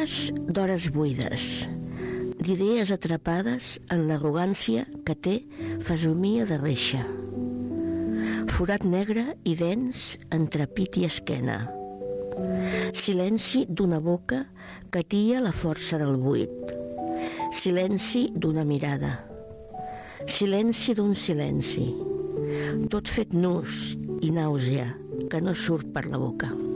Dies d'hores buides, d'idees atrapades en l'arrogància que té fesomia de reixa. Forat negre i dens entre pit i esquena. Silenci d'una boca que atia la força del buit. Silenci d'una mirada. Silenci d'un silenci. Tot fet nus i nàusea que no surt per la boca.